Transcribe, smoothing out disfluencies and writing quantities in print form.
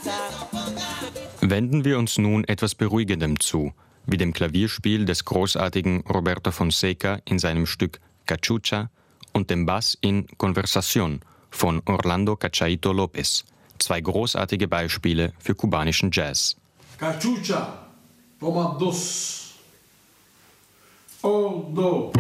Wenden wir uns nun etwas Beruhigendem zu, wie dem Klavierspiel des großartigen Roberto Fonseca in seinem Stück Cachucha und dem Bass in Conversación von Orlando Cachaito López, zwei großartige Beispiele für kubanischen Jazz. Cachucha, toma dos. 1, 2.